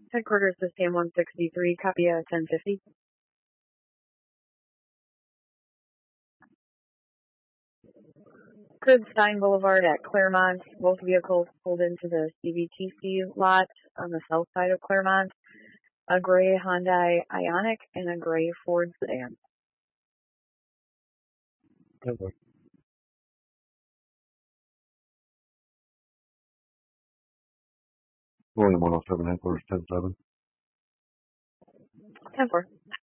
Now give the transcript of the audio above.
Headquarters to Sam 163, copy 1050. Goodstein Boulevard at Claremont. Both vehicles pulled into the CVTC lot on the south side of Claremont. A gray Hyundai Ioniq and a gray Ford sedan. Okay. William 107, headquarters 10-7. 10-4.